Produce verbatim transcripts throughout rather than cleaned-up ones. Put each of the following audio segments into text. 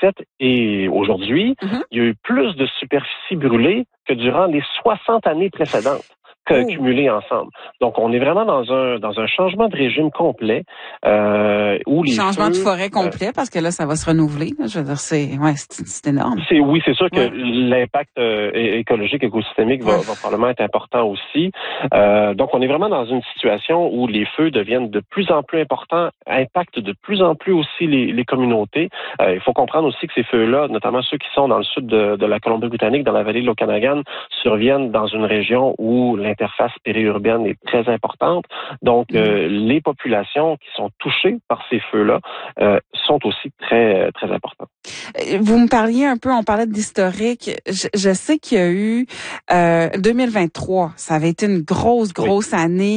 quatre-vingt-dix-sept et aujourd'hui, mm-hmm. il y a eu plus de superficie brûlée que durant les soixante années précédentes. Oh. Cumulés ensemble. Donc, on est vraiment dans un dans un changement de régime complet euh, où les changement feux, de forêt complet euh, parce que là, ça va se renouveler. Là, je veux dire, c'est ouais, c'est, c'est énorme. C'est oui, c'est sûr que ouais. l'impact euh, écologique, écosystémique va, va probablement être important aussi. Euh, donc, on est vraiment dans une situation où les feux deviennent de plus en plus importants, impactent de plus en plus aussi les, les communautés. Euh, il faut comprendre aussi que ces feux-là, notamment ceux qui sont dans le sud de, de la Colombie-Britannique, dans la vallée de l'Okanagan, surviennent dans une région où l'interface périurbaine est très importante. Donc, euh, les populations qui sont touchées par ces feux-là euh, sont aussi très, très importantes. Vous me parliez un peu, on parlait d'historique. Je, je sais qu'il y a eu euh, deux mille vingt-trois, ça avait été une grosse, grosse oui. année.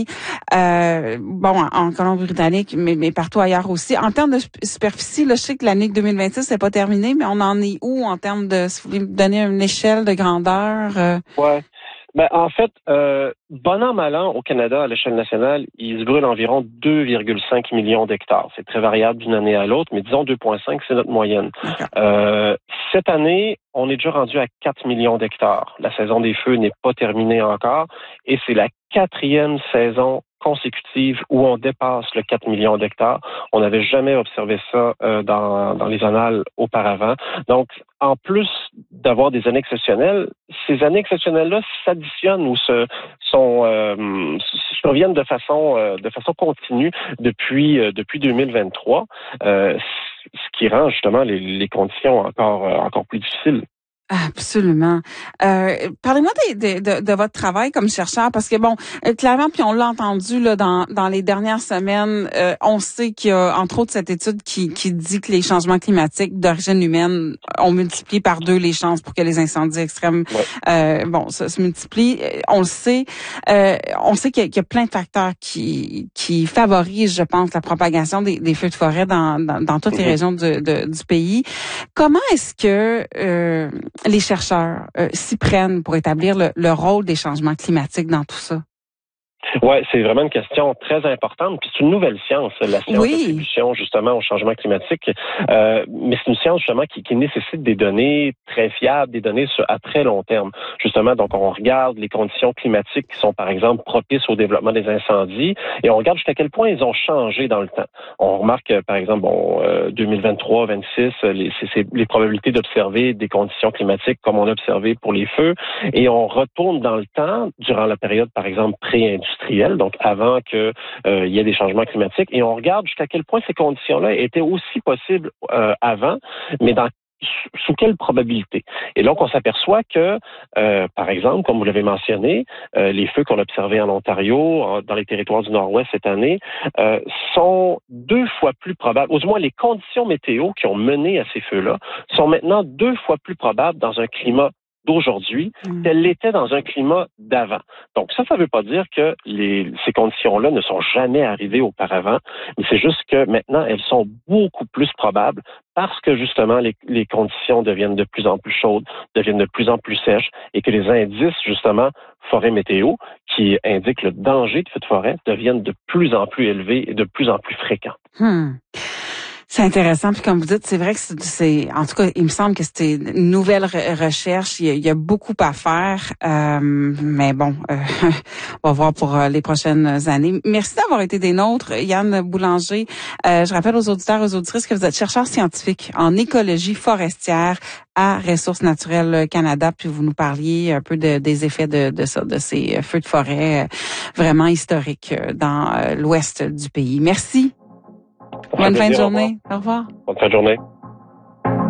Euh, bon, en Colombie-Britannique, mais, mais partout ailleurs aussi. En termes de superficie, là, je sais que l'année deux mille vingt-six, c'est pas terminé, mais on en est où en termes de, si vous voulez me donner une échelle de grandeur? Euh... Ouais. Ben, en fait, euh, bon an, mal an, au Canada, à l'échelle nationale, il se brûle environ deux virgule cinq millions d'hectares. C'est très variable d'une année à l'autre, mais disons deux virgule cinq, c'est notre moyenne. Euh, cette année, on est déjà rendu à quatre millions d'hectares. La saison des feux n'est pas terminée encore et c'est la quatrième saison consécutive où on dépasse le quatre millions d'hectares. On n'avait jamais observé ça euh, dans, dans les annales auparavant. Donc, en plus d'avoir des années exceptionnelles, ces années exceptionnelles-là s'additionnent ou se sont euh, surviennent de façon euh, de façon continue depuis euh, depuis deux mille vingt-trois, euh, ce qui rend justement les, les conditions encore euh, encore plus difficiles. Absolument. Euh, parlez-moi de, de, de, de votre travail comme chercheur, parce que bon, clairement, puis on l'a entendu là dans, dans les dernières semaines, euh, on sait qu'il y a entre autres cette étude qui, qui dit que les changements climatiques d'origine humaine ont multiplié par deux les chances pour que les incendies extrêmes, ouais. euh, bon, se, se multiplient. On le sait. Euh, on sait qu'il y, a, qu'il y a plein de facteurs qui, qui favorisent, je pense, la propagation des, des feux de forêt dans, dans, dans toutes mm-hmm. les régions de, de, du pays. Comment est-ce que euh, les chercheurs euh, s'y prennent pour établir le, le rôle des changements climatiques dans tout ça? Ouais, c'est vraiment une question très importante. Puis c'est une nouvelle science, la science oui. d'attribution justement au changement climatique. Euh, mais c'est une science justement qui, qui nécessite des données très fiables, des données sur, à très long terme. Justement, donc on regarde les conditions climatiques qui sont par exemple propices au développement des incendies et on regarde jusqu'à quel point ils ont changé dans le temps. On remarque par exemple, bon, euh, deux mille vingt-trois vingt-six, les, c'est, c'est les probabilités d'observer des conditions climatiques comme on a observé pour les feux et on retourne dans le temps durant la période par exemple pré-industrielle, donc avant que euh, il y ait des changements climatiques, et on regarde jusqu'à quel point ces conditions-là étaient aussi possibles euh, avant, mais dans sous quelle probabilité? Et donc, on s'aperçoit que, euh, par exemple, comme vous l'avez mentionné, euh, les feux qu'on a observés en Ontario, en, dans les territoires du Nord-Ouest cette année, euh, sont deux fois plus probables, ou du moins les conditions météo qui ont mené à ces feux-là sont maintenant deux fois plus probables dans un climat d'aujourd'hui mmh. qu'elle l'était dans un climat d'avant. Donc ça, ça ne veut pas dire que les, ces conditions-là ne sont jamais arrivées auparavant, mais c'est juste que maintenant, elles sont beaucoup plus probables parce que justement, les, les conditions deviennent de plus en plus chaudes, deviennent de plus en plus sèches et que les indices, justement, forêt météo, qui indiquent le danger de feux de forêt, deviennent de plus en plus élevés et de plus en plus fréquents. Hmm. C'est intéressant, puis comme vous dites, c'est vrai que c'est, c'est en tout cas, il me semble que c'était une nouvelle re- recherche. Il y, a, il y a beaucoup à faire, euh, mais bon, euh, on va voir pour euh, les prochaines années. Merci d'avoir été des nôtres, Yann Boulanger. Euh, je rappelle aux auditeurs et aux auditrices que vous êtes chercheur scientifique en écologie forestière à Ressources naturelles Canada, puis vous nous parliez un peu de, des effets de, de ça, de ces feux de forêt euh, vraiment historiques dans euh, l'ouest du pays. Merci. Bonne fin de journée. Au revoir. Bonne fin de journée.